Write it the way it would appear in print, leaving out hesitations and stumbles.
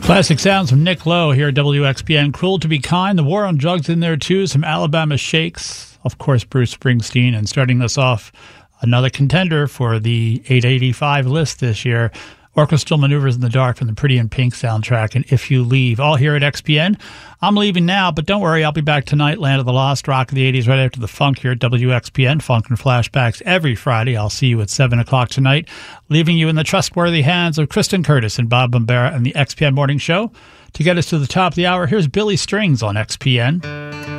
Classic sounds from Nick Lowe here at WXPN. Cruel to Be Kind, The War on Drugs in there too, some Alabama Shakes, of course Bruce Springsteen, and starting us off, another contender for the 885 list this year, Orchestral Maneuvers in the Dark from the Pretty in Pink soundtrack, and If You Leave, all here at XPN. I'm leaving now, but don't worry, I'll be back tonight, Land of the Lost, Rock of the 80s, right after the funk here at WXPN, Funk and Flashbacks every Friday. I'll see you at 7 o'clock tonight, leaving you in the trustworthy hands of Kristen Curtis and Bob Bombera and the XPN Morning Show. To get us to the top of the hour, here's Billy Strings on XPN.